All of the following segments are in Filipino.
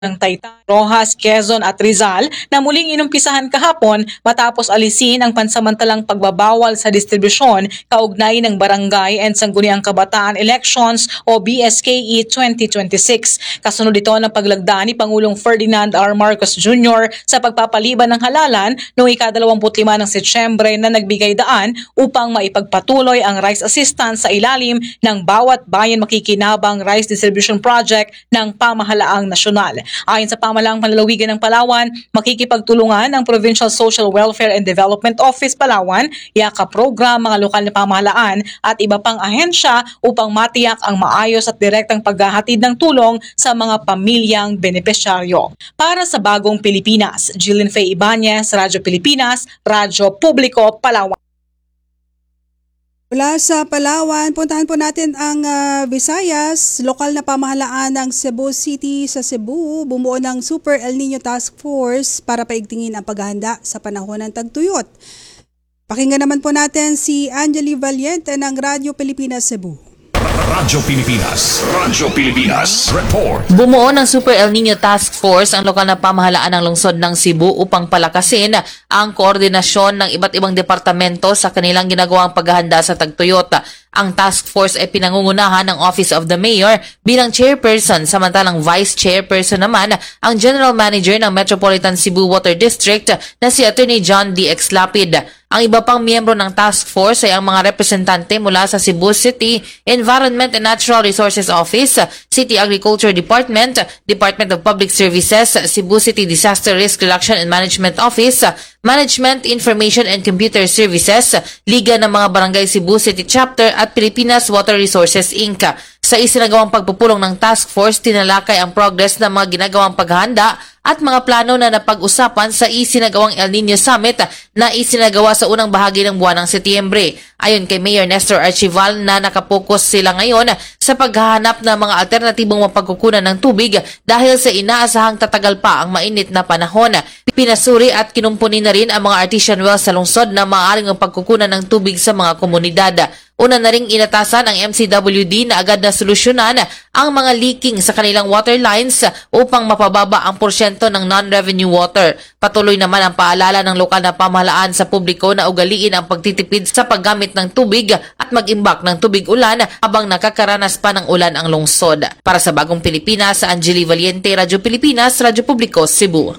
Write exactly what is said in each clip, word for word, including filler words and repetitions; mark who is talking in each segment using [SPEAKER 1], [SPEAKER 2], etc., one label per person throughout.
[SPEAKER 1] ng Taytay, Rojas, Quezon at Rizal na muling inumpisahan kahapon matapos alisin ang pansamantalang pagbabawal sa distribusyon kaugnay ng Barangay and Sangguniang Kabataan Elections o B S K E twenty twenty-six. Kasunod ito ng paglagda ni Pangulong Ferdinand R. Marcos Junior sa pagpapaliban ng halalan noong ikadalawamput lima ng Setyembre na nagbigay daan upang maipagpatuloy ang rice assistance sa ilalim ng Bawat Bayan Makikinabang Rice Distribution Project ng Pamahalaang Nasyonal. Ayon sa Pamahalaang Panlalawigan ng Palawan, makikipagtulungan ang Provincial Social Welfare and Development Office Palawan, Yaka Program, mga lokal na pamahalaan at iba pang ahensya upang matiyak ang maayos at direktang paghahatid ng tulong sa mga pamilyang benepisyaryo. Para sa Bagong Pilipinas, Jillian Faye Ibanez, Radyo Pilipinas, Radyo Publiko, Palawan.
[SPEAKER 2] Mula sa Palawan, puntahan po natin ang uh, Visayas. Lokal na pamahalaan ng Cebu City sa Cebu bumuo ng Super El Nino Task Force para paigtingin ang paghahanda sa panahon ng tagtuyot. Pakinggan naman po natin si Angeli Valiente ng Radyo Pilipinas Cebu.
[SPEAKER 3] Radyo Pilipinas, Radyo Pilipinas, report.
[SPEAKER 4] Bumuo ng Super El Nino Task Force ang lokal na pamahalaan ng lungsod ng Cebu upang palakasin ang koordinasyon ng iba't ibang departamento sa kanilang ginagawang paghahanda sa tagtuyot. Ang task force ay pinangungunahan ng Office of the Mayor bilang chairperson, samantalang vice chairperson naman ang General Manager ng Metropolitan Cebu Water District na si Attorney John D. X. Lapid. Ang iba pang miyembro ng task force ay ang mga representante mula sa Cebu City Environment and Natural Resources Office, City Agriculture Department, Department of Public Services, Cebu City Disaster Risk Reduction and Management Office, Management, Information and Computer Services, Liga ng mga Barangay Cebu City Chapter at Pilipinas Water Resources Incorporated. Sa isinagawang pagpupulong ng task force, tinalakay ang progress ng mga ginagawang paghahanda at mga plano na napag-usapan sa isinagawang El Nino Summit na isinagawa sa unang bahagi ng buwan ng Setyembre. Ayon kay Mayor Nestor Archival na nakapokus sila ngayon sa paghahanap ng mga alternatibong mapagkukunan ng tubig dahil sa inaasahang tatagal pa ang mainit na panahon. Pinasuri at kinumpuni na rin ang mga artesian wells sa lungsod na maaaring mapagkukunan ng tubig sa mga komunidad. Una na ring inatasan ang M C W D na agad na solusyonan ang mga leaking sa kanilang water lines upang mapababa ang porsyento ng non-revenue water. Patuloy naman ang paalala ng lokal na pamahalaan sa publiko na ugaliin ang pagtitipid sa paggamit ng tubig at mag-imbak ng tubig ulan habang nakakaranas pa ng ulan ang lungsod. Para sa Bagong Pilipinas, Angeli Valiente, Radyo Pilipinas, Radyo Publiko, Cebu.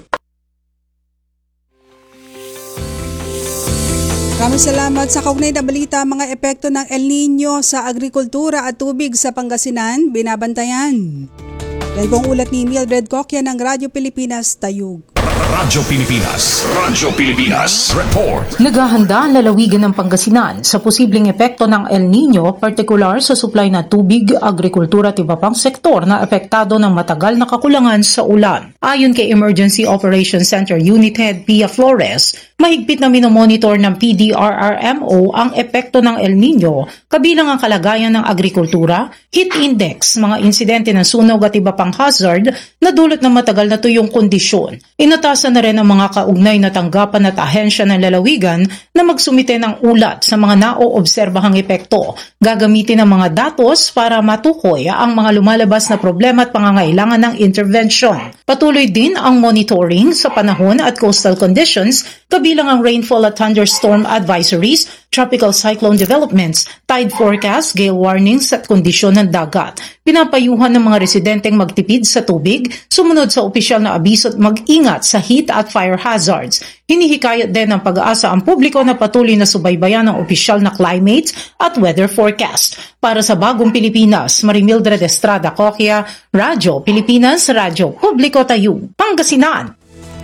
[SPEAKER 2] Maraming salamat sa kaugnay na balita. Mga epekto ng El Nino sa agrikultura at tubig sa Pangasinan, binabantayan. Yan po ang ulat ni Mildred Coquia ng Radyo Pilipinas, Tayug.
[SPEAKER 3] Radyo Pilipinas, Radyo Pilipinas, report.
[SPEAKER 5] Naghahanda ang lalawigan ng Pangasinan sa posibleng epekto ng El Nino, partikular sa supply na tubig, agrikultura at iba pang sektor na epektado ng matagal na kakulangan sa ulan. Ayon kay Emergency Operations Center Unit Head Pia Flores, mahigpit na minomonitor ng P D R R M O ang epekto ng El Nino, kabilang ang kalagayan ng agrikultura, heat index, mga insidente ng sunog at iba pang hazard na dulot ng matagal na tuyong kondisyon. Inatasan na rin ang mga kaugnay na tanggapan at ahensya ng lalawigan na magsumite ng ulat sa mga naoobserbahang epekto. Gagamitin ang mga datos para matukoy ang mga lumalabas na problema at pangangailangan ng intervention. Patuloy din ang monitoring sa panahon at coastal conditions, kabilang ang rainfall at thunderstorm advisories, tropical cyclone developments, tide forecast, gale warnings at kondisyon ng dagat. Pinapayuhan ng mga residenteng magtipid sa tubig, sumunod sa opisyal na abiso at mag-ingat sa heat at fire hazards. Hinihikayat din ng pag-aasa ang publiko na patuloy na subaybayan ng opisyal na climate at weather forecast. Para sa Bagong Pilipinas, Marimildred Estrada Coquia, Radyo Pilipinas, Radyo Publiko Tayug, Pangasinan.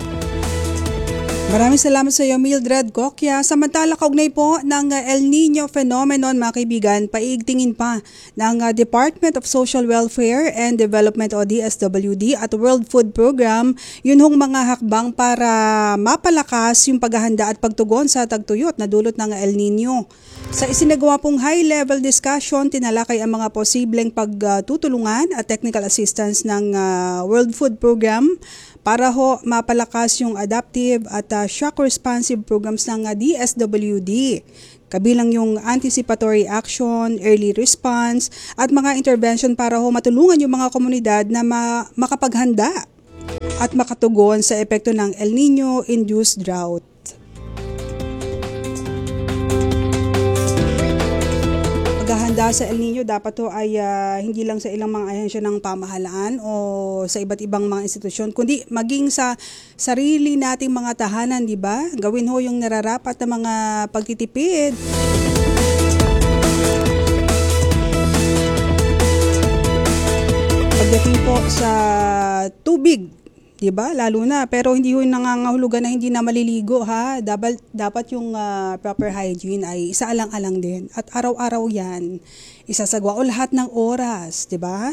[SPEAKER 2] Maraming salamat sa iyo, Mildred Coquia. Samantala, kaugnay po ng El Nino phenomenon, mga kaibigan, paigtingin pa ng Department of Social Welfare and Development o D S W D at World Food Program, yun hong mga hakbang para mapalakas yung paghahanda at pagtugon sa tagtuyot na dulot ng El Nino. Sa isinagawa pong high-level discussion, tinalakay ang mga posibleng pagtutulungan at technical assistance ng uh, World Food Program para ho mapalakas yung adaptive at uh, shock responsive programs ng uh, D S W D. Kabilang yung anticipatory action, early response at mga intervention para ho matulungan yung mga komunidad na ma- makapaghanda at makatugon sa epekto ng El Nino-induced drought. Paghahanda sa El Nino, dapat to ay uh, hindi lang sa ilang mga ahensya ng pamahalaan o sa iba't ibang mga institusyon, kundi maging sa sarili nating mga tahanan, di ba? Gawin ho yung nararapat na mga pagtitipid. Pagdating po sa tubig, diba? Lalo na, pero hindi yung nangangahulugan na hindi na maliligo, ha? Dapat, dapat yung uh, proper hygiene ay isaalang-alang din. At araw-araw yan, isasagwa o lahat ng oras, diba?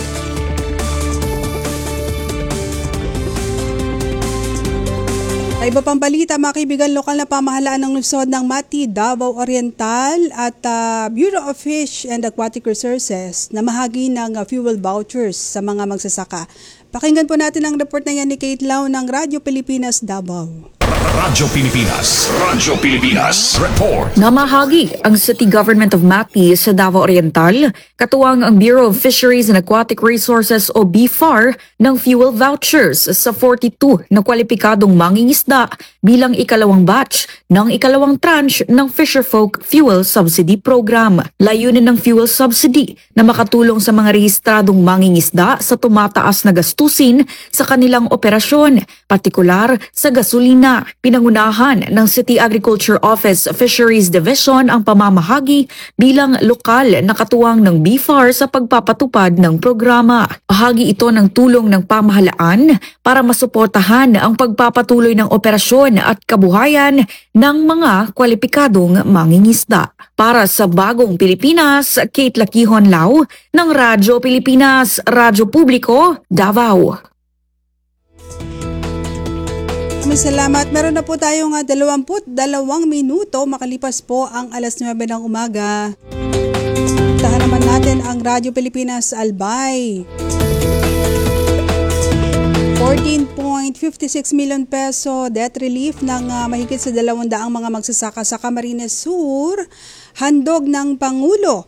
[SPEAKER 2] Sa iba pang balita, mga kaibigan, lokal na pamahalaan ng lungsod ng Mati, Davao Oriental at uh, Bureau of Fish and Aquatic Resources na mahagi ng uh, fuel vouchers sa mga magsasaka. Pakinggan po natin ang report na yan ni Kate Lau ng Radyo Pilipinas, Davao.
[SPEAKER 3] Radyo Pilipinas, Radyo Pilipinas, report.
[SPEAKER 6] Namahagi ang City Government of Mati sa Davao Oriental, katuwang ang Bureau of Fisheries and Aquatic Resources o B F A R ng fuel vouchers sa forty-two na kwalipikadong mangingisda bilang ikalawang batch ng ikalawang tranche ng Fisherfolk Fuel Subsidy Program. Layunin ng fuel subsidy na makatulong sa mga rehistradong mangingisda sa tumataas na gastusin sa kanilang operasyon, partikular sa gasolina. Pinangunahan ng City Agriculture Office Fisheries Division ang pamamahagi bilang lokal na katuwang ng B F A R sa pagpapatupad ng programa. Bahagi ito ng tulong ng pamahalaan para masuportahan ang pagpapatuloy ng operasyon at kabuhayan ng mga kwalipikadong mangingisda. Para sa Bagong Pilipinas, Kate Lakihon Lau ng Radyo Pilipinas, Radyo Publiko, Davao.
[SPEAKER 2] Maraming salamat. Meron na po tayong uh, dalawampu't dalawang minuto makalipas po ang alas nuwebe ng umaga. Tahan naman natin ang Radyo Pilipinas Albay. fourteen point five six million peso debt relief ng uh, mahigit sa dalawang daang mga magsasaka sa Camarines Sur. Handog ng Pangulo.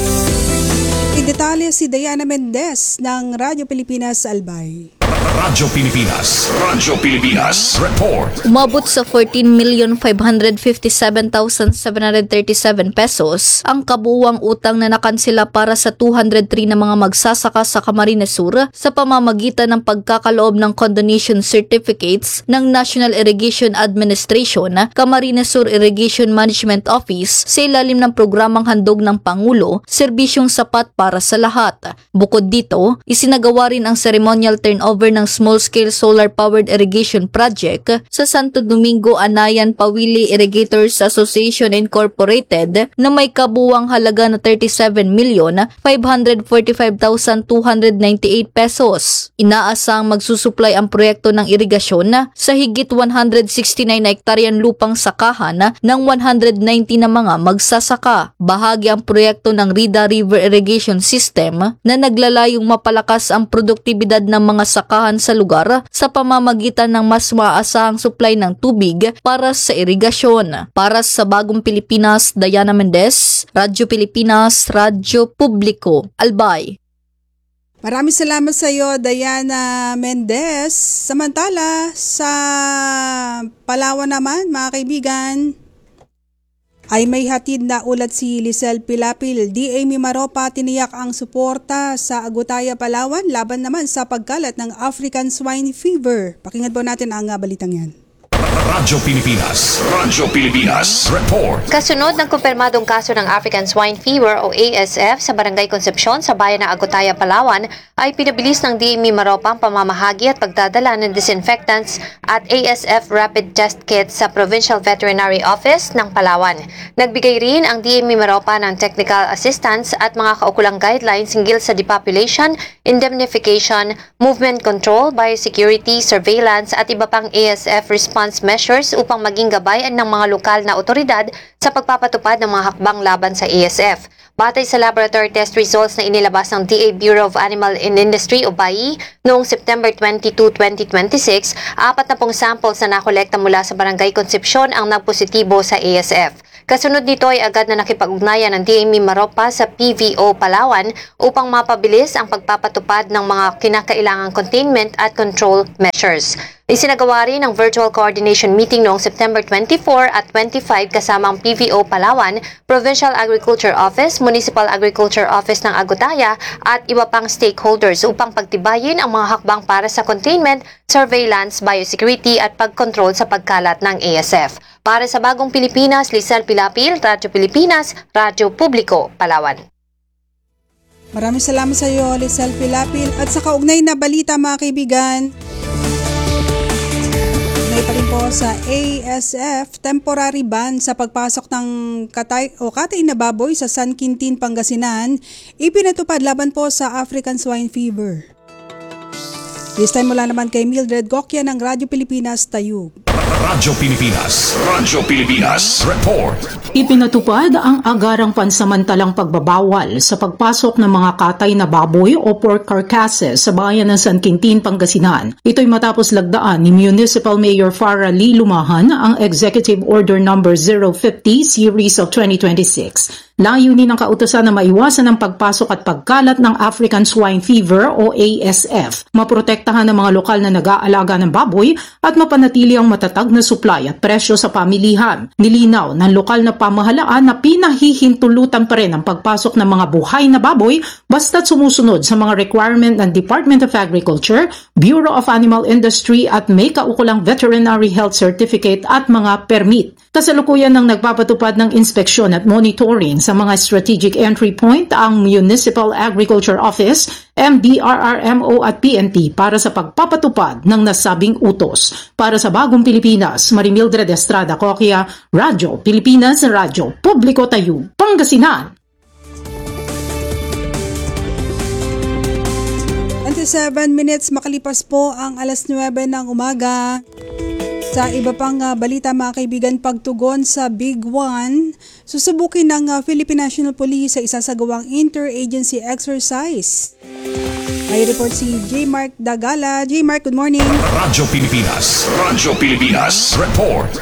[SPEAKER 2] Idetalye si Diana Mendez ng Radyo Pilipinas Albay.
[SPEAKER 3] Radyo Pilipinas, Radyo Pilipinas, report.
[SPEAKER 7] Umabot sa fourteen million five hundred fifty-seven thousand seven hundred thirty-seven pesos ang kabuuang utang na nakansela para sa two hundred three na mga magsasaka sa Camarines Sur sa pamamagitan ng pagkakaloob ng condonation certificates ng National Irrigation Administration, Camarines Sur Irrigation Management Office sa ilalim ng programang handog ng Pangulo, serbisyong sapat para sa lahat. Bukod dito, isinagawa rin ang ceremonial turnover ng small-scale solar-powered irrigation project sa Santo Domingo Anayan Pawili Irrigators Association Incorporated na may kabuwang halaga na thirty-seven million five hundred forty-five thousand two hundred ninety-eight pesos. Inaasang magsusuplay ang proyekto ng irigasyon sa higit one hundred sixty-nine na hektaryang lupang sakahan ng one hundred ninety na mga magsasaka. Bahagi ang proyekto ng Rida River Irrigation System na naglalayong mapalakas ang produktibidad ng mga sakahan sa lugar sa pamamagitan ng mas maasahang supply ng tubig para sa irigasyon. Para sa Bagong Pilipinas, Diana Mendez, Radyo Pilipinas, Radyo Publiko, Albay.
[SPEAKER 2] Maraming salamat sa iyo, Diana Mendez. Samantala, sa Palawan naman, mga kaibigan, ay may hatid na ulat si Lisel Pilapil. D A Mimaropa tiniyak ang suporta sa Agutaya, Palawan laban naman sa pagkalat ng African Swine Fever. Pakinggan po natin ang uh, balitang yan.
[SPEAKER 3] Radyo Pilipinas, Radyo Pilipinas, report.
[SPEAKER 8] Kasunod ng kumpirmadong kaso ng African Swine Fever o A S F sa Barangay Concepcion sa bayan ng Agutaya, Palawan ay pinabilis ng D A Mimaropa ang pamamahagi at pagdadala ng disinfectants at A S F rapid test kits sa Provincial Veterinary Office ng Palawan. Nagbigay rin ang D A Mimaropa ng technical assistance at mga kaukulang guidelines hinggil sa depopulation, indemnification, movement control, biosecurity, surveillance at iba pang A S F response measures upang maging gabayan ng mga lokal na otoridad sa pagpapatupad ng mga hakbang laban sa A S F. Batay sa laboratory test results na inilabas ng D A Bureau of Animal and Industry o B A I noong September twenty-second, twenty twenty-six, apat na pong samples na nakolekta mula sa Barangay Concepcion ang nagpositibo sa A S F. Kasunod nito ay agad na nakipag-ugnayan ng D M E Maropa sa P V O Palawan upang mapabilis ang pagpapatupad ng mga kinakailangang containment at control measures. Isinagawa rin ang virtual coordination meeting noong September twenty-four at twenty-five kasama ang P V O Palawan, Provincial Agriculture Office, Municipal Agriculture Office ng Agutaya at iba pang stakeholders upang pagtibayin ang mga hakbang para sa containment, surveillance, biosecurity at pagkontrol sa pagkalat ng A S F. Para sa Bagong Pilipinas, Lizelle Pilapil, Radyo Pilipinas, Radyo Publiko, Palawan.
[SPEAKER 2] Maraming salamat sa iyo, Lizelle Pilapil. At sa kaugnay na balita mga kaibigan, may pa rin po sa A S F, temporary ban sa pagpasok ng katay o katay na baboy sa San Quintin, Pangasinan, ipinatupad laban po sa African Swine Fever. This time mula naman kay Mildred Gokya ng Radyo Pilipinas, Tayug.
[SPEAKER 3] Radyo Pilipinas. Radyo Pilipinas. Report.
[SPEAKER 5] Ipinatupad ang agarang pansamantalang pagbabawal sa pagpasok ng mga katay na baboy o pork carcasses sa bayan ng San Quintin, Pangasinan. Ito'y matapos lagdaan ni Municipal Mayor Farah Lee Lumahan ang Executive Order number zero fifty Series of twenty twenty-six. Layunin ng kautusan na maiwasan ang pagpasok at pagkalat ng African Swine Fever o A S F, maprotektahan ng mga lokal na nag-aalaga ng baboy at mapanatili ang matatag na supply at presyo sa pamilihan. Nilinaw ng lokal na pamahalaan na pinahihintulutan pa rin ang pagpasok ng mga buhay na baboy basta't sumusunod sa mga requirement ng Department of Agriculture, Bureau of Animal Industry at may kaukulang Veterinary Health Certificate at mga permit. Kasalukuyan ng nagpapatupad ng inspeksyon at monitoring sa mga strategic entry point ang Municipal Agriculture Office, M D R R M O at P N P para sa pagpapatupad ng nasabing utos. Para sa Bagong Pilipinas, Marimildred Estrada Coquia, Radyo Pilipinas, Radyo Publiko Tayug, Pangasinan.
[SPEAKER 2] twenty-seven minutes makalipas po ang alas nuwebe ng umaga. Sa iba pang uh, balita mga kaibigan, pagtugon sa Big One, susubukin ng uh, Philippine National Police sa isasagawang interagency exercise. May report si J. Mark Dagala. J. Mark, good morning.
[SPEAKER 3] Radyo Pilipinas. Radyo Pilipinas. Report.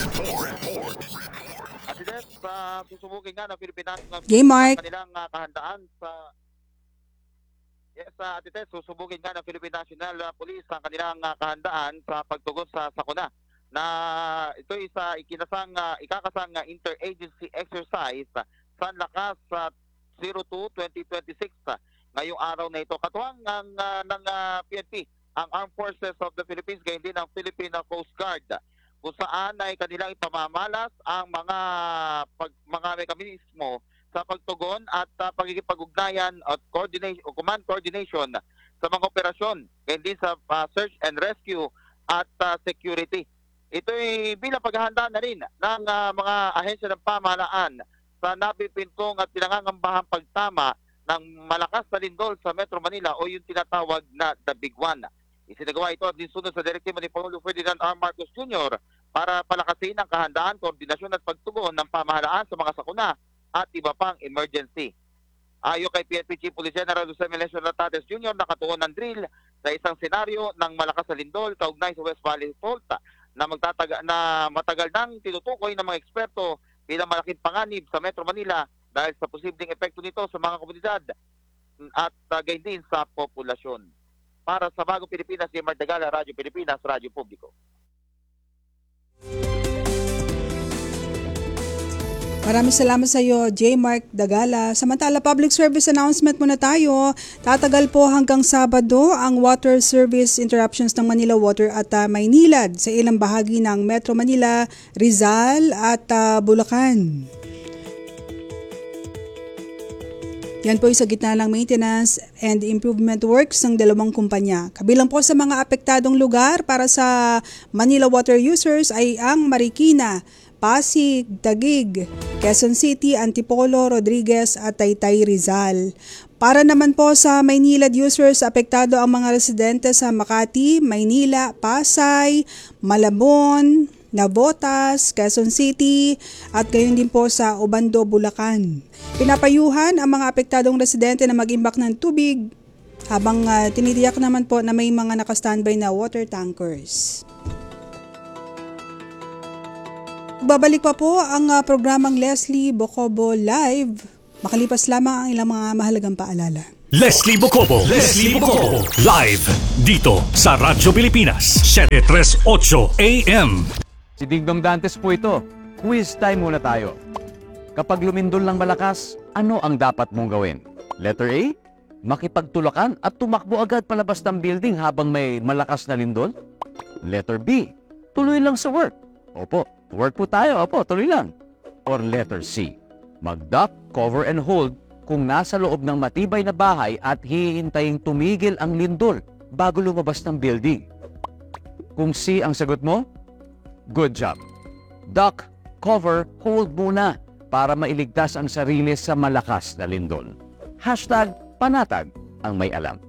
[SPEAKER 9] Atidep, uh, susubukin nga ng Philippine National
[SPEAKER 2] J. Mark.
[SPEAKER 9] Police kanilang uh, kahandaan sa Yes, uh, Atidep, susubukin nga ng Philippine National Police ang kanilang uh, kahandaan sa pagtugon sa sakuna na ito ay sa ikinasang uh, ikakasang uh, interagency exercise uh, sa lakas sa uh, zero two twenty twenty-six uh, ngayong araw na ito. Katuwang ng, uh, ng uh, P N P, ang Armed Forces of the Philippines, gayon din ang Philippine Coast Guard, uh, kung saan ay kanilang ipamamalas ang mga pag, mga mekanismo sa pagtugon at uh, pagkikipag-ugnayan at coordination o command coordination sa mga operasyon, gayon din sa uh, search and rescue at uh, security. Ito'y bilang paghahanda na rin ng uh, mga ahensya ng pamahalaan sa napipintong at pinangangambahang pagtama ng malakas na lindol sa Metro Manila o yung tinatawag na The Big One. Isinagawa ito at dinsunod sa direktiba ni Pangulo Ferdinand R. Marcos Junior para palakasin ang kahandaan, koordinasyon at pagtugon ng pamahalaan sa mga sakuna at iba pang emergency. Ayon kay P N P Chief Police General Jose Melesio Natades Junior, nakatuon ng drill sa isang senaryo ng malakas na lindol kaugnay sa West Valley Fault na magtataga na matagal nang tinutukoy ng mga eksperto bilang malaking panganib sa Metro Manila dahil sa posibleng epekto nito sa mga komunidad at uh, gayon din sa populasyon. Para sa Bagong Pilipinas, si Mardagala, Radyo Pilipinas, Radyo Publiko.
[SPEAKER 2] Maraming salamat sa iyo, J. Mark Dagala. Samantala, public service announcement muna tayo. Tatagal po hanggang Sabado ang water service interruptions ng Manila Water at uh, Maynilad sa ilang bahagi ng Metro Manila, Rizal at uh, Bulacan. Yan po ay sa gitna ng maintenance and improvement works ng dalawang kumpanya. Kabilang po sa mga apektadong lugar para sa Manila Water users ay ang Marikina, Pasig, Taguig, Quezon City, Antipolo, Rodriguez at Taytay, Rizal. Para naman po sa Maynilad users, apektado ang mga residente sa Makati, Maynila, Pasay, Malabon, Navotas, Quezon City at gayon din po sa Obando, Bulacan. Pinapayuhan ang mga apektadong residente na mag-imbak ng tubig habang uh, tinitiyak naman po na may mga nakastandby na water tankers. Babalik pa po ang uh, programang Leslie Bocobo Live. Makalipas lamang ang ilang mga mahalagang paalala.
[SPEAKER 3] Leslie Bocobo, Leslie Bocobo, live dito sa Radyo Pilipinas, seven thirty-eight A M.
[SPEAKER 10] Si Dingdong Dantes po ito. Quiz time muna tayo. Kapag lumindol ng malakas, ano ang dapat mong gawin? Letter A, makipagtulakan at tumakbo agad palabas ng building habang may malakas na lindol? Letter B, tuloy lang sa work. Opo, work po tayo. Opo, tuloy lang. Or letter C, mag-duck, cover and hold kung nasa loob ng matibay na bahay at hihintaying tumigil ang lindol bago lumabas ng building. Kung C ang sagot mo, good job. Duck, cover, hold muna para mailigtas ang sarili sa malakas na lindol. Hashtag panatag ang may alam.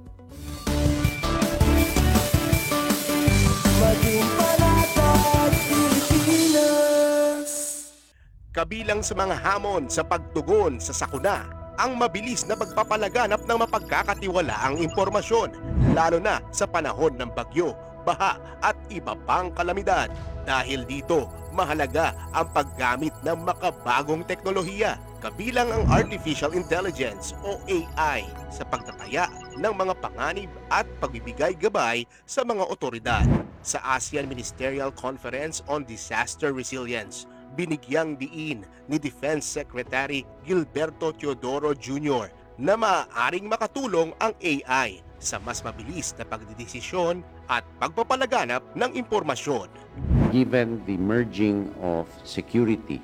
[SPEAKER 11] Kabilang sa mga hamon sa pagtugon sa sakuna, ang mabilis na pagpapalaganap ng mapagkakatiwalaang impormasyon, lalo na sa panahon ng bagyo, baha at iba pang kalamidad. Dahil dito, mahalaga ang paggamit ng makabagong teknolohiya, kabilang ang Artificial Intelligence o A I sa pagtataya ng mga panganib at pagbibigay gabay sa mga otoridad. Sa ASEAN Ministerial Conference on Disaster Resilience, binigyang diin ni Defense Secretary Gilberto Teodoro Junior na maaaring makatulong ang A I sa mas mabilis na pagdidesisyon at pagpapalaganap ng impormasyon.
[SPEAKER 12] Given the merging of security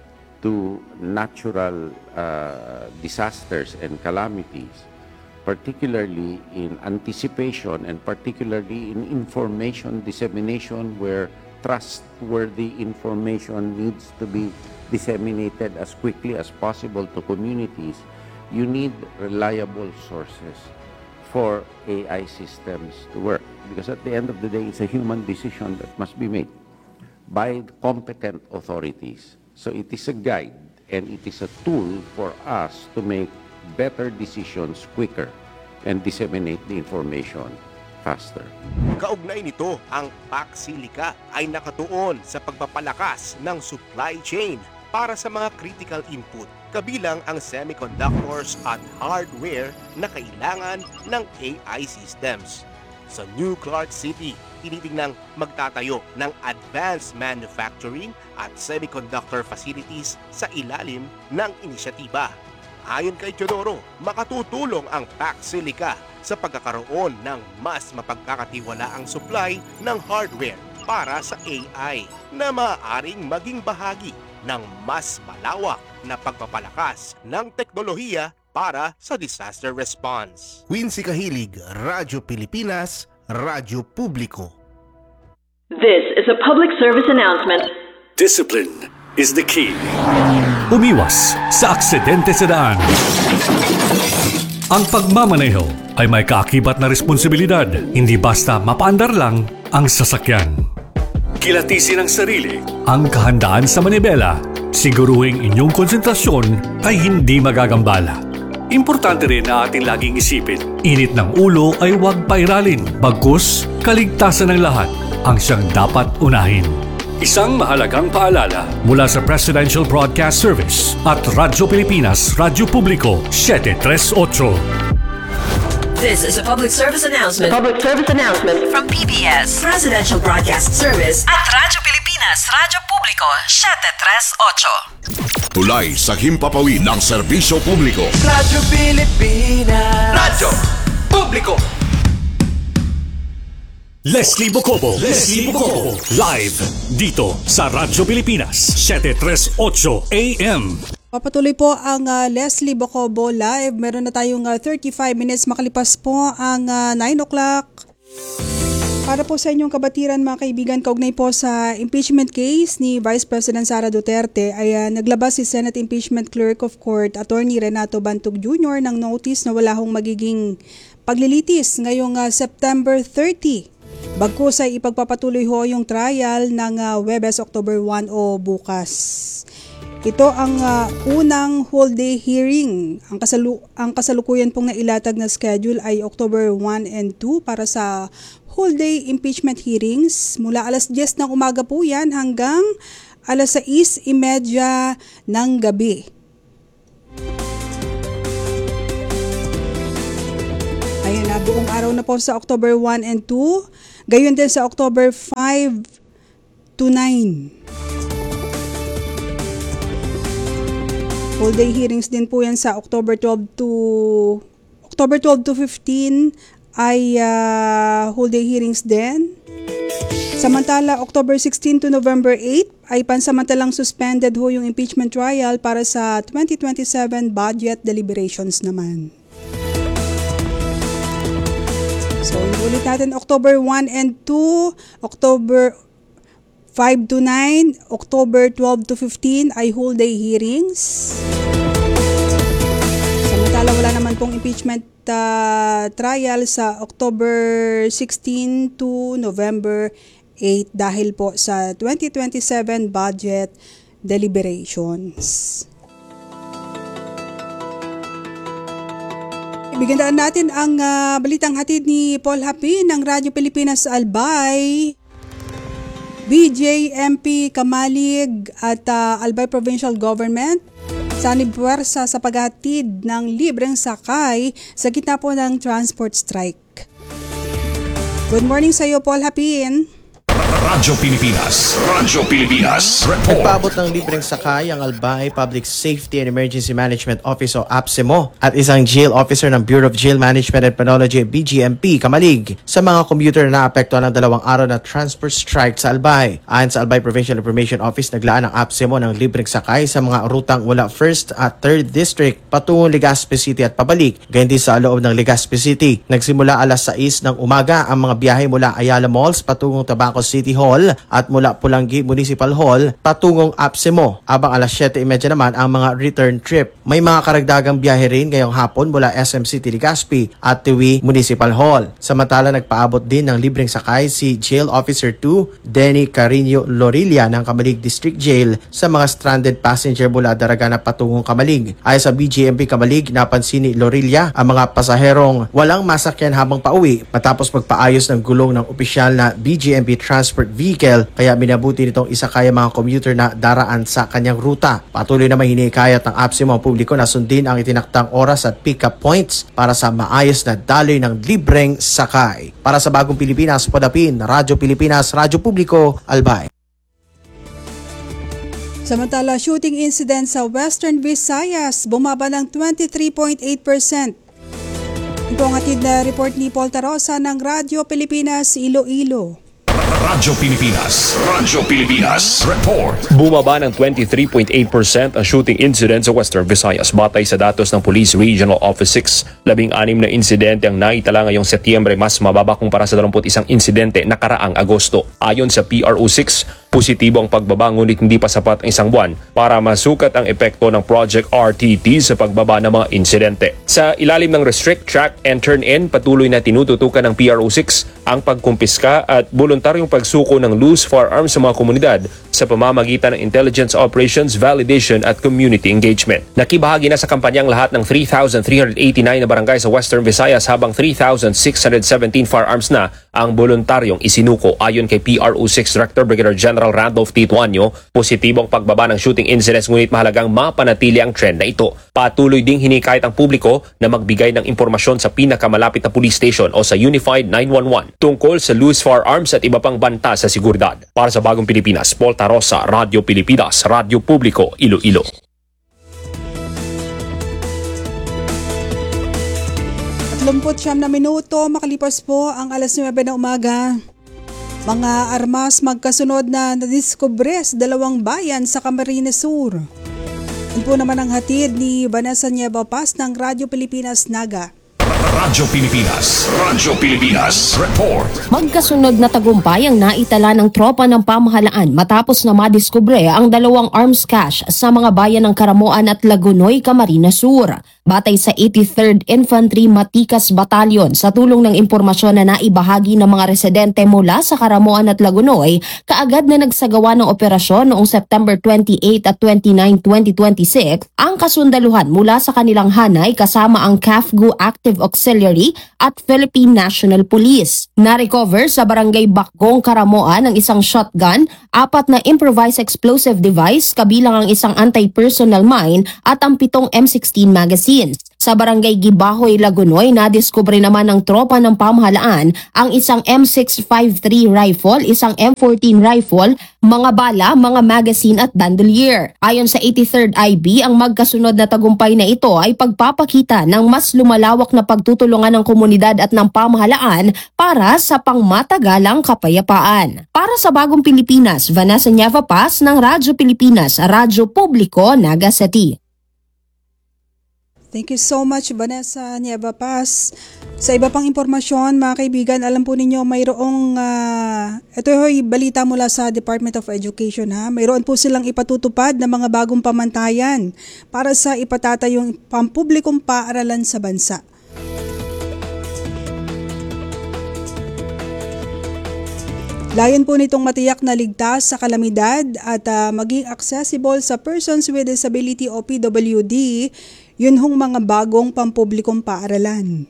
[SPEAKER 12] to natural uh, disasters and calamities, particularly in anticipation and particularly in information dissemination where trustworthy information needs to be disseminated as quickly as possible to communities, you need reliable sources for A I systems to work. Because at the end of the day, it's a human decision that must be made by competent authorities. So it is a guide and it is a tool for us to make better decisions quicker and disseminate the information faster.
[SPEAKER 11] Kaugnay nito, ang Paxilica ay nakatuon sa pagpapalakas ng supply chain para sa mga critical input, kabilang ang semiconductors at hardware na kailangan ng A I systems. Sa New Clark City, tinitingnang magtatayo ng advanced manufacturing at semiconductor facilities sa ilalim ng inisyatiba. Ayon kay Teodoro, makatutulong ang Paxilica sa pagkakaroon ng mas mapagkakatiwalaang supply ng hardware para sa A I na maaaring maging bahagi ng mas malawak na pagpapalakas ng teknolohiya para sa disaster response.
[SPEAKER 13] Quincy Kahilig, Radyo Pilipinas, Radyo Publiko.
[SPEAKER 14] This is a public service announcement.
[SPEAKER 3] Discipline is the key. Umiwas sa aksidente sa daan. Ang pagmamaneho ay may kaakibat na responsibilidad, hindi basta mapaandar lang ang sasakyan. Kilatisin ang sarili, ang kahandaan sa manibela, siguruhing inyong konsentrasyon ay hindi magagambala. Importante rin na ating laging isipin, init ng ulo ay huwag pairalin, bagkus kaligtasan ng lahat ang siyang dapat unahin. Isang mahalagang paalala mula sa Presidential Broadcast Service at Radyo Pilipinas, Radyo Publiko, seven thirty-eight.
[SPEAKER 14] This is a public service announcement.
[SPEAKER 15] Public service announcement
[SPEAKER 14] From P B S Presidential Broadcast Service
[SPEAKER 15] at Radyo Pilipinas, Radyo Publiko, seven thirty-eight.
[SPEAKER 3] Tulay sa himpapawid ng serbisyo publiko.
[SPEAKER 16] Radyo Pilipinas,
[SPEAKER 3] Radyo Publiko. Leslie Bocobo, Leslie Bocobo, live dito sa Radyo Pilipinas, seven thirty-eight A M.
[SPEAKER 2] Papatuloy po ang uh, Leslie Bocobo Live. Meron na tayong uh, thirty-five minutes makalipas po ang uh, nine o'clock. Para po sa inyong kabatiran mga kaibigan, kaugnay po sa impeachment case ni Vice President Sara Duterte ay uh, naglabas si Senate Impeachment Clerk of Court Attorney Renato Bantog Junior ng notice na wala hong magiging paglilitis ngayong uh, September thirty. Bagkus ay ipagpapatuloy ho yung trial ng uh, Huwebes, October one o bukas. Ito ang uh, unang whole day hearing. Ang, kasalu- ang kasalukuyan pong nailatag na schedule ay October one and two para sa whole day impeachment hearings. Mula alas diyes ng umaga po yan hanggang alas sais imedya ng gabi. Ayan na, buong araw na po sa October one and two. Gayon din sa October five to nine. Full day hearings din po yan sa October twelve to October twelve to fifteen ay uh, whole day hearings din. Samantala, October sixteen to November eight ay pansamantalang suspended ho yung impeachment trial para sa twenty twenty-seven budget deliberations naman. So, ulit natin October one and two, October five to nine, October twelve to fifteen ay whole day hearings. Samantala, wala naman pong impeachment uh, trial sa October sixteen to November eight dahil po sa twenty twenty-seven budget deliberations. Ibigandaan natin ang uh, balitang hatid ni Paul Hapi ng Radyo Pilipinas Albay. B J M P Kamalig at uh, Albay Provincial Government sanibwersa sa paghatid ng libreng sakay sa gitna po ng transport strike. Good morning sa iyo, Paul Hapin.
[SPEAKER 3] Radyo Pilipinas, Radyo Pilipinas, report.
[SPEAKER 17] Nagpaabot ng libreng sakay ang Albay Public Safety and Emergency Management Office o APSEMO at isang jail officer ng Bureau of Jail Management and Penology B J M P Kamalig sa mga commuter na naapektuhan ng dalawang araw na transport strike sa Albay. Ayon sa Albay Provincial Information Office, naglaan ang APSEMO ng libreng sakay sa mga rutang mula first at third District patungong Legazpi City at pabalik. Ganyan din sa loob ng Legazpi City. Nagsimula alas sais ng umaga ang mga biyahe mula Ayala Malls patungong Tabaco City Hall at mula Pulangi Municipal Hall patungong APSEMO. Abang alas siyete trenta naman ang mga return trip. May mga karagdagang biyahe rin ngayong hapon mula S M City Legazpi at Tiwi Municipal Hall. Samantala, nagpaabot din ng libreng sakay si Jail Officer two Denny Carino Lorilla ng Kamalig District Jail sa mga stranded passenger mula Daragana patungong Kamalig. Ayon sa B J M P Kamalig, napansin ni Lorilla ang mga pasaherong walang masakyan habang pauwi matapos magpaayos ng gulong ng opisyal na B J M P Transport Vehicle, kaya minabuti nitong isakay ang mga commuter na daraan sa kanyang ruta. Patuloy na mahinikayat ng APSEMO ang publiko na sundin ang itinaktang oras at pick-up points para sa maayos na daloy ng libreng sakay. Para sa Bagong Pilipinas, Podapin, Radyo Pilipinas, Radyo Publiko, Albay.
[SPEAKER 2] Samantala, shooting incident sa Western Visayas bumaba ng twenty-three point eight percent. Ito ang atid na report ni Paul Tarosa ng Radyo Pilipinas, Iloilo.
[SPEAKER 3] Radyo Pilipinas, Radyo Pilipinas, report.
[SPEAKER 18] Bumaba ng twenty-three point eight percent ang shooting incident sa Western Visayas batay sa datos ng Police Regional Office six. Labing-anim na insidente ang naitala ngayong Setyembre, mas mababa kumpara sa dalawampu't isang insidente nakaraang Agosto. Ayon sa P R O six, positibo ang pagbaba ngunit hindi pa sapat ang isang buwan para masukat ang epekto ng Project R T T sa pagbaba ng mga insidente. Sa ilalim ng Restrict, Track and Turn In, patuloy na tinututukan ng P R O six ang pagkumpiska at voluntaryong pagsuko ng loose firearms sa mga komunidad sa pamamagitan ng intelligence operations, validation at community engagement. Nakibahagi na sa kampanyang lahat ng three thousand three hundred eighty-nine na barangay sa Western Visayas habang three thousand six hundred seventeen firearms na ang voluntaryong isinuko. Ayon kay P R O six Director Brigadier General Randolph Tituanyo, positibong pagbaba ng shooting incidents ngunit mahalagang mapanatili ang trend na ito. Patuloy ding hinikayat ang publiko na magbigay ng impormasyon sa pinakamalapit na police station o sa Unified nine one one tungkol sa loose firearms at iba pang banta sa seguridad. Para sa Bagong Pilipinas, Paul Tarosa, Radyo Pilipinas, Radyo Publiko, Iloilo.
[SPEAKER 2] Lumpot siyam na minuto, makalipas po ang alas nuwebe na umaga. Mga armas magkasunod na nadiskubre sa dalawang bayan sa Camarines Sur. Yan po naman ang hatid ni Vanessa Nieva Paz ng Radyo Pilipinas Naga.
[SPEAKER 3] Radyo Pilipinas, Radyo Pilipinas, report.
[SPEAKER 19] Magkasunod na tagumpay ang naitala ng tropa ng pamahalaan matapos na madiskubre ang dalawang arms cache sa mga bayan ng Karamoan at Lagunoy, Camarines Sur. Batay sa eighty-third Infantry Matikas Battalion sa tulong ng impormasyon na naibahagi ng mga residente mula sa Karamoan at Lagunoy, kaagad na nagsagawa ng operasyon noong September twenty-eight at twenty-nine, twenty twenty-six ang kasundaluhan mula sa kanilang hanay kasama ang C A F G U Active Auxiliary at Philippine National Police. Na-recover sa Barangay Bakgong, Karamoan ang isang shotgun, apat na improvised explosive device kabilang ang isang anti-personnel mine at ang pitong M sixteen magazines. Sa Barangay Gibahoy, Lagunoy, nadiskubre naman ng tropa ng pamahalaan ang isang M six fifty-three rifle, isang M fourteen rifle, mga bala, mga magazine at bandolier. Ayon sa eighty-third I B, ang magkasunod na tagumpay na ito ay pagpapakita ng mas lumalawak na pagtutulungan ng komunidad at ng pamahalaan para sa pangmatagalang kapayapaan. Para sa Bagong Pilipinas, Vanessa Nieva Paz ng Radyo Pilipinas, Radyo Publiko, Naga City.
[SPEAKER 2] Thank you so much, Vanessa Nieva Paz. Sa iba pang impormasyon, mga kaibigan, alam po ninyo, mayroong, uh, ito ay balita mula sa Department of Education. Ha? Mayroon po silang ipatutupad na mga bagong pamantayan para sa ipatatayong pampublikong paaralan sa bansa. Layon po nitong matiyak na ligtas sa kalamidad at uh, maging accessible sa persons with disability o P W D, yun hong mga bagong pampublikong paaralan.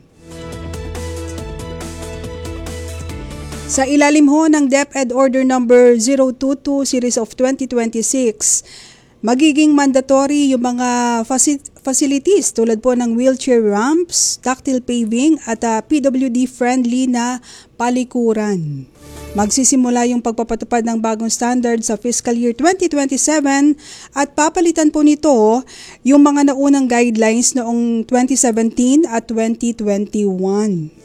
[SPEAKER 2] Sa ilalim ho ng DepEd Order Number zero two two Series of twenty twenty-six, magiging mandatory yung mga faci- facilities tulad po ng wheelchair ramps, tactile paving at uh, P W D-friendly na palikuran. Magsisimula yung pagpapatupad ng bagong standard sa fiscal year twenty twenty-seven at papalitan po nito yung mga naunang guidelines noong twenty seventeen at twenty twenty-one.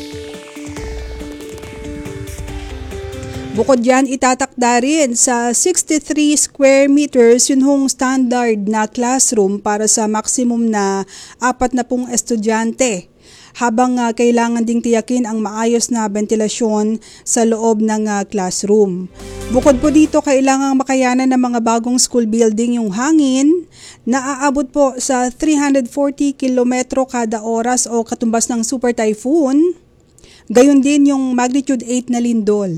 [SPEAKER 2] Bukod yan, itatakda rin sa sixty-three square meters yun hong standard na classroom para sa maximum na apat na pong estudyante. Habang uh, kailangan ding tiyakin ang maayos na ventilasyon sa loob ng uh, classroom. Bukod po dito, kailangang makayanan ng mga bagong school building yung hangin na aabot po sa three hundred forty kilometro kada oras o katumbas ng super typhoon. Gayon din yung magnitude eight na lindol.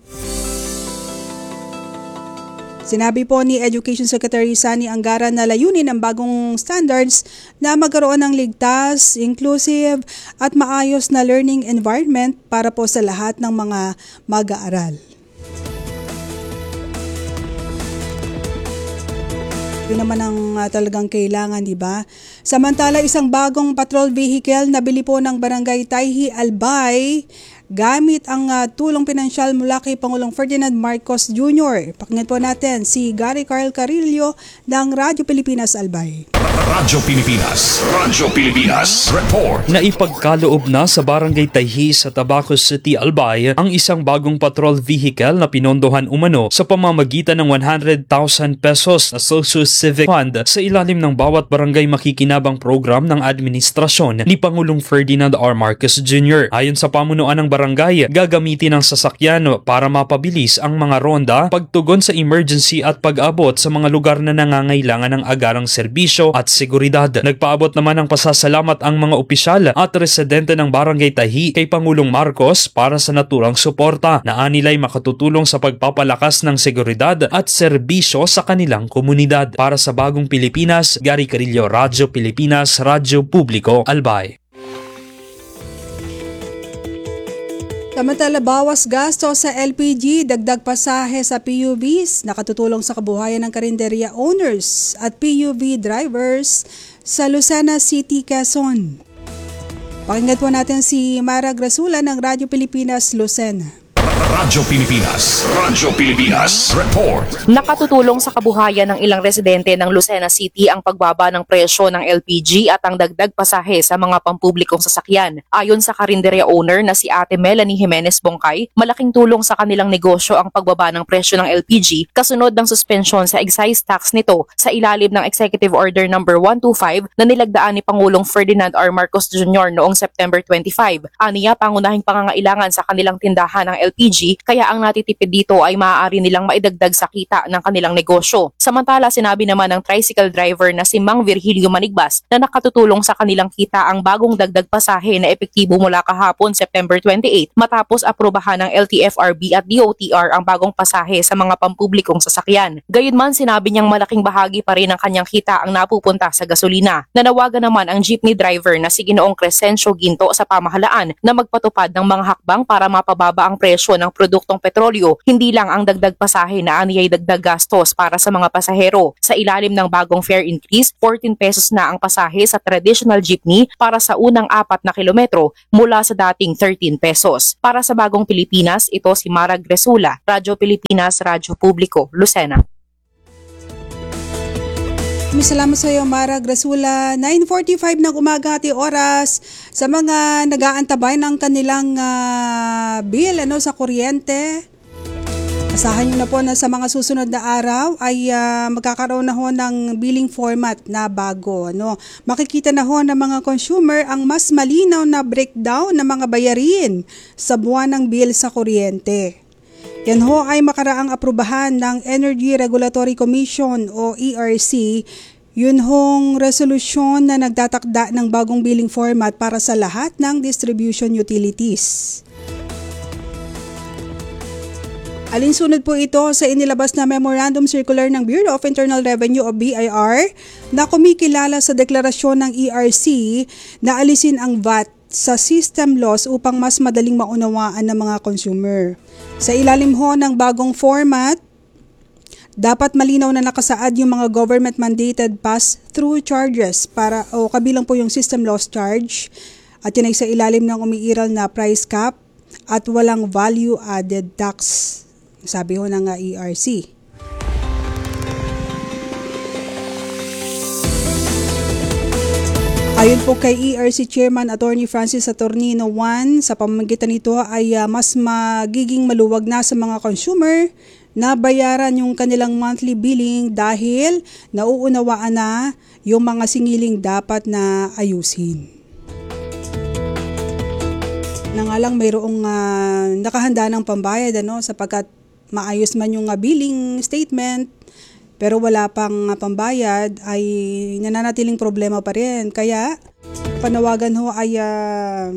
[SPEAKER 2] Sinabi po ni Education Secretary Sani Angara na layunin ng bagong standards na magkaroon ng ligtas, inclusive at maayos na learning environment para po sa lahat ng mga mag-aaral. Yun naman ang uh, talagang kailangan, di ba? Samantala, isang bagong patrol vehicle na bili po ng Barangay Tayhi Albay gamit ang uh, tulong pinansyal mula kay Pangulong Ferdinand Marcos Junior Pakinggan po natin si Gary Carl Carillo ng Radyo Pilipinas Albay.
[SPEAKER 3] Radyo Pilipinas, Radyo Pilipinas, report.
[SPEAKER 20] Naipagkaloob na sa Barangay Tayhi sa Tabaco City, Albay ang isang bagong patrol vehicle na pinondohan umano sa pamamagitan ng one hundred thousand pesos na Socio-Civic Fund sa ilalim ng bawat barangay makikinabang program ng administrasyon ni Pangulong Ferdinand R. Marcos Junior Ayon sa pamunuan ng barangay, gagamitin ang sasakyan para mapabilis ang mga ronda, pagtugon sa emergency at pag-abot sa mga lugar na nangangailangan ng agarang serbisyo at seguridad. Nagpaabot naman ng pasasalamat ang mga opisyal at residente ng Barangay Tayhi kay Pangulong Marcos para sa naturang suporta na anilay makatutulong sa pagpapalakas ng seguridad at serbisyo sa kanilang komunidad. Para sa Bagong Pilipinas, Gary Carillo, Radyo Pilipinas, Radyo Publiko, Albay.
[SPEAKER 2] Samantala, bawas gasto sa L P G, dagdag pasahe sa P U Vs, nakatutulong sa kabuhayan ng karinderya owners at P U V drivers sa Lucena City, Quezon. Pakinggan po natin si Mara Grasula ng Radyo Pilipinas, Lucena.
[SPEAKER 3] Radyo Pilipinas, Radyo Pilipinas, report.
[SPEAKER 21] Nakatutulong sa kabuhayan ng ilang residente ng Lucena City ang pagbaba ng presyo ng L P G at ang dagdag pasahe sa mga pampublikong sasakyan. Ayon sa karinderya owner na si Ate Melanie Jimenez Bongkay, malaking tulong sa kanilang negosyo ang pagbaba ng presyo ng L P G kasunod ng suspensyon sa excise tax nito sa ilalim ng Executive Order number one twenty-five na nilagdaan ni Pangulong Ferdinand R. Marcos Junior noong September twenty-five. Aniya, pangunahing pangangailangan sa kanilang tindahan ng L P G P G kaya ang natitipid dito ay maaari nilang maidagdag sa kita ng kanilang negosyo. Samantala, sinabi naman ng tricycle driver na si Mang Virgilio Manigbas na nakatutulong sa kanilang kita ang bagong dagdag pasahe na epektibo mula kahapon September twenty-eight matapos aprubahan ng L T F R B at D O T R ang bagong pasahe sa mga pampublikong sasakyan. Gayunman, sinabi niyang malaking bahagi pa rin ng kanyang kita ang napupunta sa gasolina. Nanawagan naman ang jeepney driver na si Ginoong Crescencio Ginto sa pamahalaan na magpatupad ng mga hakbang para mapababa ang presyo ng produktong petrolyo, hindi lang ang dagdag pasahe na aniyay dagdag gastos para sa mga pasahero. Sa ilalim ng bagong fare increase, fourteen pesos na ang pasahe sa traditional jeepney para sa unang apat na kilometro mula sa dating thirteen pesos. Para sa Bagong Pilipinas, ito si Mara Gresula, Radyo Pilipinas, Radyo Publiko, Lucena.
[SPEAKER 2] Salamat sa iyo, Mara Grasula. nine forty-five ng umaga ati oras sa mga nag-aantabay ng kanilang uh, bill ano, sa kuryente. Asahan nyo na po na sa mga susunod na araw ay uh, magkakaroon na ho ng billing format na bago. Ano. Makikita na ho ng mga consumer ang mas malinaw na breakdown ng mga bayarin sa buwan ng bill sa kuryente. Yan ho ay makaraang aprubahan ng Energy Regulatory Commission o E R C. Yun hong resolusyon na nagtatakda ng bagong billing format para sa lahat ng distribution utilities. Alinsunod po ito sa inilabas na Memorandum Circular ng Bureau of Internal Revenue o B I R na kumikilala sa deklarasyon ng E R C na alisin ang V A T sa system loss upang mas madaling maunawaan ng mga consumer. Sa ilalim ho ng bagong format, dapat malinaw na nakasaad yung mga government-mandated pass-through charges para o kabilang po yung system loss charge at yun ay sa ilalim ng umiiral na price cap at walang value-added tax, sabi ho ng E R C. Ayon po kay E R C Chairman Attorney Francis Saturnino one, sa pamamagitan nito ay uh, mas magiging maluwag na sa mga consumer na bayaran yung kanilang monthly billing dahil nauunawaan na yung mga singiling dapat na ayusin. Na nga lang mayroong uh, nakahanda ng pambayad ano, sapagkat maayos man yung uh, billing statement, pero wala pang pambayad ay nananatiling problema pa rin. Kaya panawagan ho ay uh,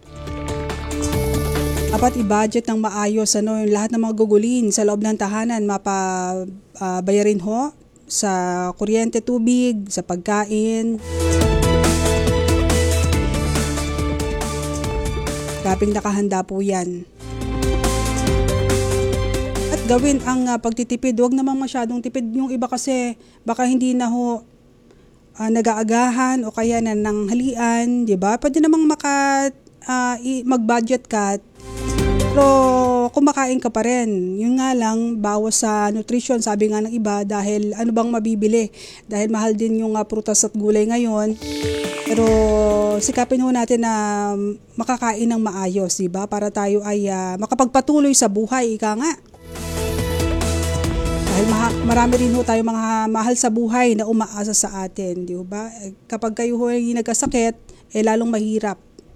[SPEAKER 2] dapat i-budget ng maayos ano, yung lahat ng mga gugulin sa loob ng tahanan mapabayarin uh, ho sa kuryente, tubig, sa pagkain. Dapat nakahanda po yan. Gawin ang uh, pagtitipid, huwag namang masyadong tipid. Yung iba kasi baka hindi na ho uh, nag-aagahan o kaya na nanghalian, di ba? Pwede namang maka, uh, i- mag-budget cut, pero kumakain ka pa rin. Yun nga lang, bawas sa nutrition, sabi nga ng iba, dahil ano bang mabibili? Dahil mahal din yung uh, prutas at gulay ngayon. Pero sikapin ho natin na makakain ng maayos, di ba? Para tayo ay uh, makapagpatuloy sa buhay, ika nga. Dahil maha, marami rin ho tayo mga mahal sa buhay na umaasa sa atin, di ba? Kapag kayo ho ay nagkasakit, eh lalong mahirap.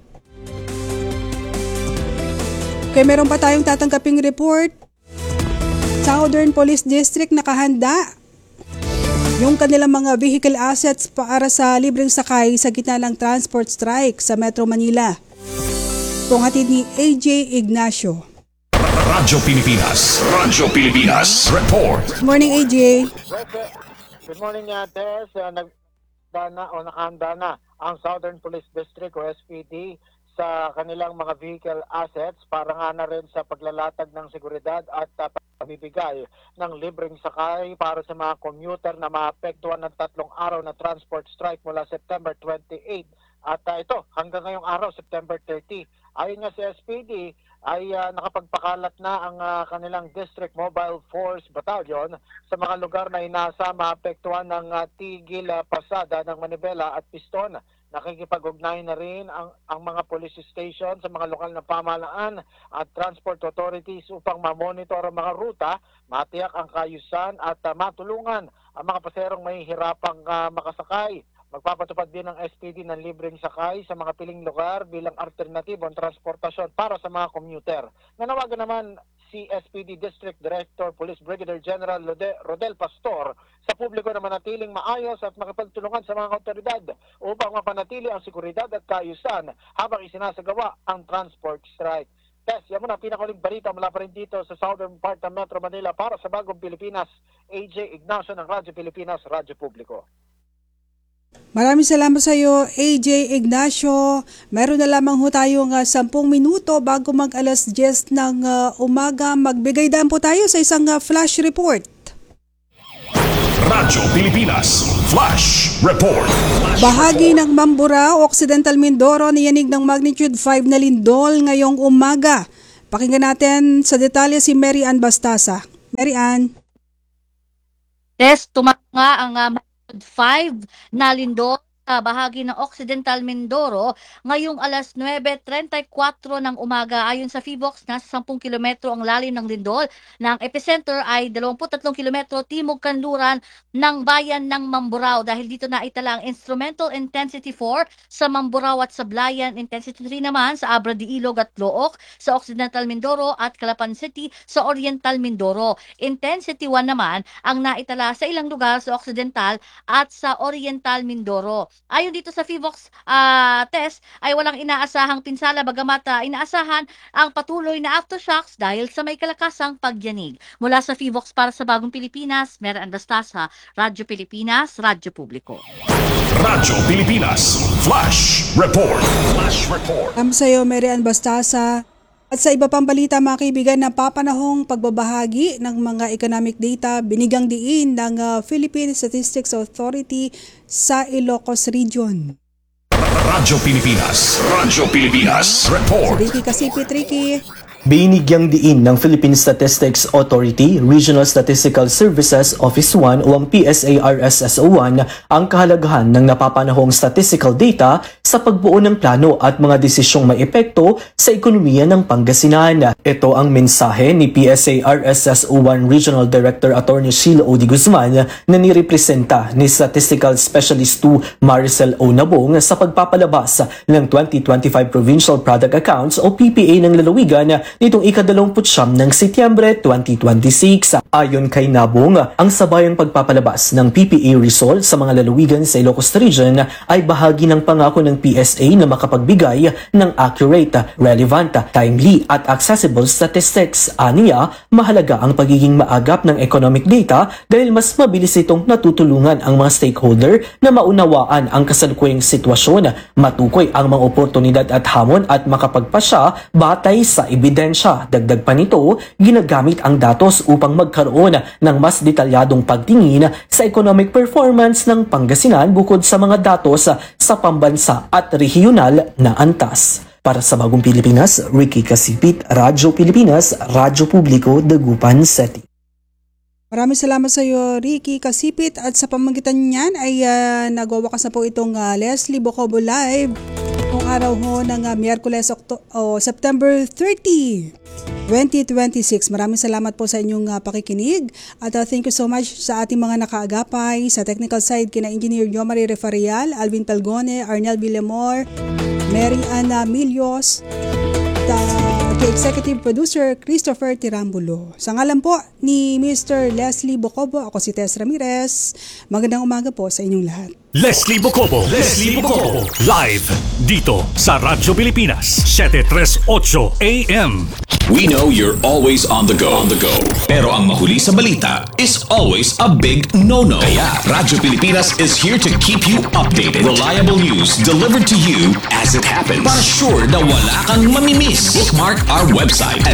[SPEAKER 2] Okay, meron pa tayong tatanggaping report. Southern Police District nakahanda yung kanilang mga vehicle assets para sa libreng sakay sa gitna ng transport strike sa Metro Manila. Kung hatid ni A J Ignacio.
[SPEAKER 3] Radyo Pilipinas. Radyo Pilipinas. Report.
[SPEAKER 2] Good morning, A J.
[SPEAKER 1] Good morning, Tess. Uh, nagdana o nakahanda na ang Southern Police District o S P D sa kanilang mga vehicle assets para nga na rin sa paglalatag ng seguridad at uh, pamibigay ng libreng sakay para sa mga commuter na maapektuhan ng tatlong araw na transport strike mula September twenty-eight. At uh, ito, hanggang ngayong araw, September thirty. Ayon nga sa S P D, ay uh, nakapagpakalat na ang uh, kanilang District Mobile Force Battalion sa mga lugar na inasa maapektuhan ng uh, tigil uh, pasada ng manibela at piston. Nakikipag-ugnay na rin ang, ang mga police station sa mga lokal na pamahalaan at transport authorities upang mamonitor ang mga ruta, matiyak ang kaayusan at uh, matulungan ang mga paserong may hirapang uh, makasakay. Magpapatupad din ng S P D ng libreng sakay sa mga piling lugar bilang alternatibong transportasyon para sa mga commuter. Nanawagan naman si S P D District Director Police Brigadier General Lode- Rodel Pastor sa publiko na manatiling maayos at makipagtulungan sa mga otoridad upang mapanatili ang seguridad at kaayusan habang isinasagawa ang transport strike. Tess, yan muna pinakaling balita mula pa rin dito sa southern part ng Metro Manila para sa Bagong Pilipinas. A J Ignacio ng Radyo Pilipinas, Radyo Publiko.
[SPEAKER 2] Maraming salamat sa iyo, A J Ignacio. Meron na lamang ho tayong uh, sampung minuto bago mag alas diyes ng uh, umaga. Magbigay daan po tayo sa isang uh, flash report.
[SPEAKER 3] Radyo Pilipinas Flash Report.
[SPEAKER 2] Bahagi ng Mamburao, Occidental Mindoro niyanig ng magnitude five na lindol ngayong umaga. Pakinggan natin sa detalye si Mary Ann Bastasa. Mary Ann.
[SPEAKER 4] Test, tumakas nga ang uh, magnitude five na lindol sa bahagi ng Occidental Mindoro ngayong alas nuwebe trenta y kwatro ng umaga. Ayon sa Fivox, nasa sampung kilometro ang lalim ng lindol na ang epicenter ay dalawampu't tatlong kilometro timog kanluran ng bayan ng Mamburao. Dahil dito na itala ang instrumental intensity four sa Mamburao at Sablayan, intensity three naman sa Abra de Ilog at Look sa Occidental Mindoro at Calapan City sa Oriental Mindoro. Intensity one naman ang naitala sa ilang lugar sa Occidental at sa Oriental Mindoro. Ayon dito sa Fivox uh, test ay walang inaasahang pinsala bagamat uh, inaasahan ang patuloy na aftershocks dahil sa may kalakasang pagyanig. Mula sa Fivox para sa Bagong Pilipinas, Mera Anastasa, Radyo Pilipinas, Radyo Publiko.
[SPEAKER 3] Radyo Pilipinas Flash Report. Flash Report.
[SPEAKER 2] Am sa iyo, Mary Ann Bastasa. At sa iba pang balita, mga kaibigan, na papanahong pagbabahagi ng mga economic data binigang diin ng uh, Philippine Statistics Authority sa Ilocos Region.
[SPEAKER 3] Radyo Pilipinas. Radyo Pilipinas Report.
[SPEAKER 2] Si Ricky Kasipit, Ricky.
[SPEAKER 22] Binigyang diin ng Philippine Statistics Authority, Regional Statistical Services Office one o ang P S A R S S O one ang kahalagahan ng napapanahong statistical data sa pagbuo ng plano at mga desisyong may epekto sa ekonomiya ng Pangasinan. Ito ang mensahe ni P S A R S S O one Regional Director Attorney Sheila Odi Guzman na nirepresenta ni Statistical Specialist two Maricel O. Nabong sa pagpapalabas ng twenty twenty-five Provincial Product Accounts o P P A ng lalawigan nitong ikadalawamput siyam ng Setyembre twenty twenty-six. Ayon kay Nabong, ang sabayang pagpapalabas ng P P A result sa mga lalawigan sa Ilocos Region ay bahagi ng pangako ng P S A na makapagbigay ng accurate, relevant, timely at accessible statistics. Aniya, mahalaga ang pagiging maagap ng economic data dahil mas mabilis itong natutulungan ang mga stakeholder na maunawaan ang kasalukuyang sitwasyon, matukoy ang mga oportunidad at hamon at makapagpasya batay sa ebidensya. Dagdag pa nito, ginagamit ang datos upang magkaroon ng mas detalyadong pagtingin sa economic performance ng Pangasinan bukod sa mga datos sa pambansa at regional na antas. Para sa Bagong Pilipinas, Ricky Kasipit, Radyo Pilipinas, Radyo Publiko, Dagupan City.
[SPEAKER 2] Maraming salamat sa iyo, Ricky Kasipit. At sa pamamagitan niyan ay uh, nagwawakas na po itong uh, Leslie Bocobo Live. Kung araw ho ng uh, Miyerkules, Octo- oh, September thirtieth, twenty twenty-six. Maraming salamat po sa inyong uh, pakikinig. At uh, thank you so much sa ating mga nakaagapay. Sa technical side, kina Engineer Yomari Refarial, Alvin Pelgone, Arnel Villamor, Mary Ana Milios, kay Executive Producer Christopher Tirambulo. Sa ngalan po ni Mister Leslie Bocobo, ako si Tess Ramirez. Magandang umaga po sa inyong lahat.
[SPEAKER 3] Leslie Bocobo, Leslie Bocobo, live dito sa Radyo Pilipinas, seven thirty-eight A M.
[SPEAKER 23] We know you're always on the go, on the go. Pero ang mahuli sa balita is always a big no-no. Kaya Radyo Pilipinas is here to keep you updated. Reliable news delivered to you as it happens. Para sure na wala kang mamimiss. Bookmark our website at